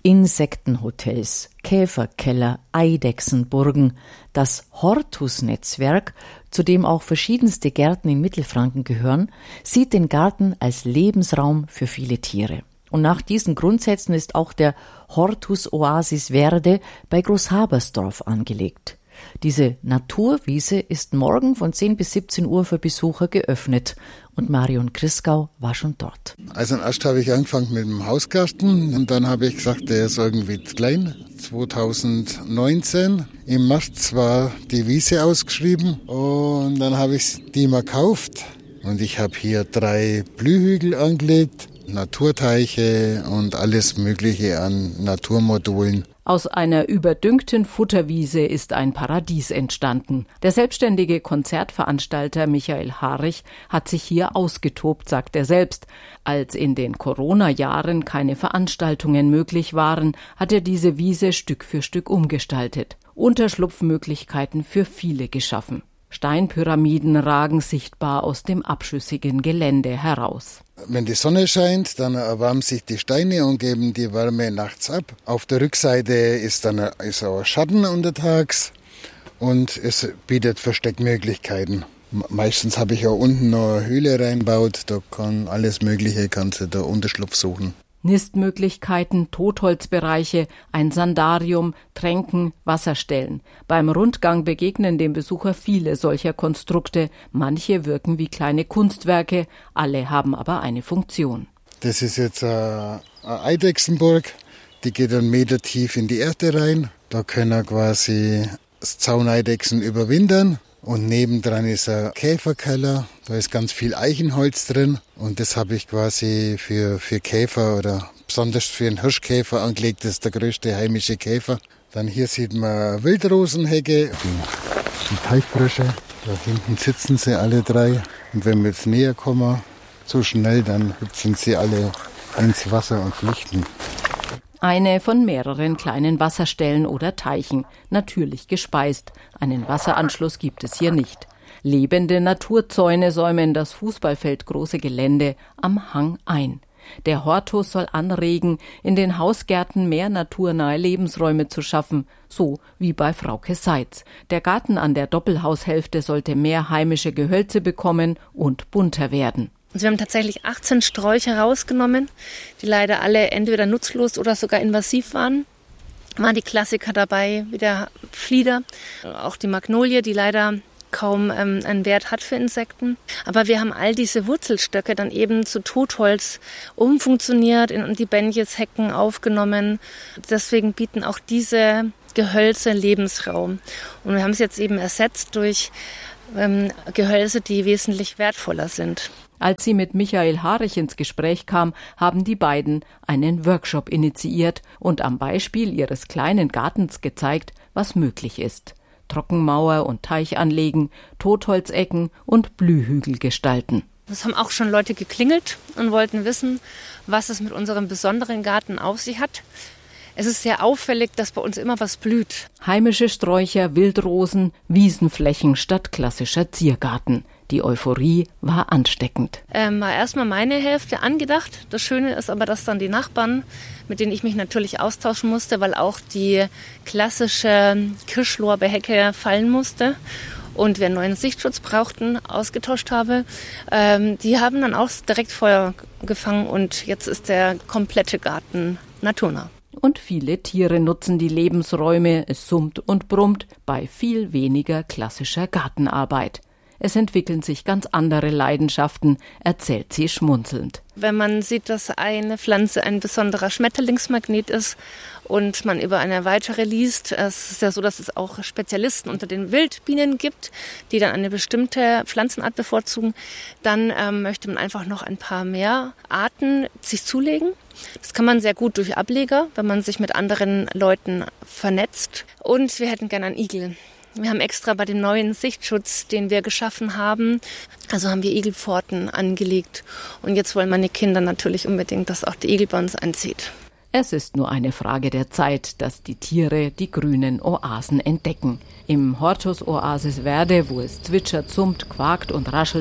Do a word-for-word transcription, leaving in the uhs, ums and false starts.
Insektenhotels, Käferkeller, Eidechsenburgen. Das Hortus-Netzwerk, zu dem auch verschiedenste Gärten in Mittelfranken gehören, sieht den Garten als Lebensraum für viele Tiere. Und nach diesen Grundsätzen ist auch der Hortus Oasis Verde bei Großhabersdorf angelegt. Diese Naturwiese ist morgen von zehn bis siebzehn Uhr für Besucher geöffnet. Und Marion Christgau war schon dort. Also erst habe ich angefangen mit dem Hausgarten und dann habe ich gesagt, der ist irgendwie zu klein. zwanzig neunzehn im März war die Wiese ausgeschrieben und dann habe ich die mal gekauft. Und ich habe hier drei Blühhügel angelegt, Naturteiche und alles Mögliche an Naturmodulen. Aus einer überdüngten Futterwiese ist ein Paradies entstanden. Der selbstständige Konzertveranstalter Michael Harich hat sich hier ausgetobt, sagt er selbst. Als in den Corona-Jahren keine Veranstaltungen möglich waren, hat er diese Wiese Stück für Stück umgestaltet. Unterschlupfmöglichkeiten für viele geschaffen. Steinpyramiden ragen sichtbar aus dem abschüssigen Gelände heraus. Wenn die Sonne scheint, dann erwärmen sich die Steine und geben die Wärme nachts ab. Auf der Rückseite ist dann ist auch Schatten untertags und es bietet Versteckmöglichkeiten. Meistens habe ich auch unten noch eine Höhle reinbaut, da kann alles Mögliche, kannst du da Unterschlupf suchen. Nistmöglichkeiten, Totholzbereiche, ein Sandarium, Tränken, Wasserstellen. Beim Rundgang begegnen dem Besucher viele solcher Konstrukte. Manche wirken wie kleine Kunstwerke, alle haben aber eine Funktion. Das ist jetzt eine Eidechsenburg, die geht einen Meter tief in die Erde rein. Da können quasi Zauneidechsen überwintern. Und nebendran ist ein Käferkeller, da ist ganz viel Eichenholz drin und das habe ich quasi für, für Käfer oder besonders für einen Hirschkäfer angelegt, das ist der größte heimische Käfer. Dann hier sieht man Wildrosenhecke, die, die Teichfrösche, da hinten sitzen sie alle drei und wenn wir jetzt näher kommen, so schnell, dann hüpfen sie alle ins Wasser und flüchten. Eine von mehreren kleinen Wasserstellen oder Teichen, natürlich gespeist. Einen Wasseranschluss gibt es hier nicht. Lebende Naturzäune säumen das fußballfeldgroße Gelände am Hang ein. Der Hortus soll anregen, in den Hausgärten mehr naturnahe Lebensräume zu schaffen, so wie bei Frauke Seitz. Der Garten an der Doppelhaushälfte sollte mehr heimische Gehölze bekommen und bunter werden. Also wir haben tatsächlich achtzehn Sträucher rausgenommen, die leider alle entweder nutzlos oder sogar invasiv waren. Waren die Klassiker dabei, wie der Flieder, auch die Magnolie, die leider kaum ähm, einen Wert hat für Insekten. Aber wir haben all diese Wurzelstöcke dann eben zu Totholz umfunktioniert, in die Benjeshecken aufgenommen. Deswegen bieten auch diese Gehölze Lebensraum. Und wir haben es jetzt eben ersetzt durch ähm, Gehölze, die wesentlich wertvoller sind. Als sie mit Michael Harich ins Gespräch kam, haben die beiden einen Workshop initiiert und am Beispiel ihres kleinen Gartens gezeigt, was möglich ist. Trockenmauer und Teich anlegen, Totholzecken und Blühhügel gestalten. Es haben auch schon Leute geklingelt und wollten wissen, was es mit unserem besonderen Garten auf sich hat. Es ist sehr auffällig, dass bei uns immer was blüht. Heimische Sträucher, Wildrosen, Wiesenflächen statt klassischer Ziergarten. Die Euphorie war ansteckend. Ähm, war erstmal meine Hälfte angedacht. Das Schöne ist aber, dass dann die Nachbarn, mit denen ich mich natürlich austauschen musste, weil auch die klassische Kirschlorbeerhecke fallen musste und wir einen neuen Sichtschutz brauchten, ausgetauscht habe. Ähm, die haben dann auch direkt Feuer gefangen und jetzt ist der komplette Garten naturnah. Und viele Tiere nutzen die Lebensräume, es summt und brummt bei viel weniger klassischer Gartenarbeit. Es entwickeln sich ganz andere Leidenschaften, erzählt sie schmunzelnd. Wenn man sieht, dass eine Pflanze ein besonderer Schmetterlingsmagnet ist und man über eine weitere liest, es ist ja so, dass es auch Spezialisten unter den Wildbienen gibt, die dann eine bestimmte Pflanzenart bevorzugen, dann ähm, möchte man einfach noch ein paar mehr Arten sich zulegen. Das kann man sehr gut durch Ableger, wenn man sich mit anderen Leuten vernetzt. Und wir hätten gerne einen Igel. Wir haben extra bei dem neuen Sichtschutz, den wir geschaffen haben, also haben wir Igelpforten angelegt. Und jetzt wollen meine Kinder natürlich unbedingt, dass auch der Igel bei uns einzieht. Es ist nur eine Frage der Zeit, dass die Tiere die grünen Oasen entdecken. Im Hortus Oasis Verde, wo es zwitschert, summt, quakt und raschelt,